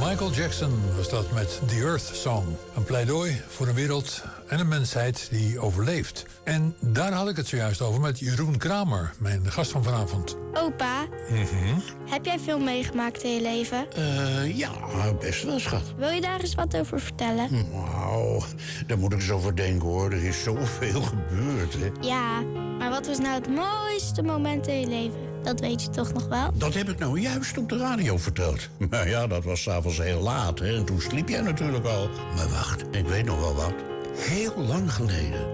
Michael Jackson was dat met The Earth Song. Een pleidooi voor een wereld en een mensheid die overleeft. En daar had ik het zojuist over met Jeroen Kramer, mijn gast van vanavond. Opa, heb jij veel meegemaakt in je leven? Ja, best wel, schat. Wil je daar eens wat over vertellen? Nou, daar moet ik eens over denken, hoor. Er is zoveel gebeurd, hè. Ja, maar wat was nou het mooiste moment in je leven? Dat weet je toch nog wel? Dat heb ik nou juist op de radio verteld. Maar ja, dat was 's avonds heel laat, hè. En toen sliep jij natuurlijk al. Maar wacht, ik weet nog wel wat. Heel lang geleden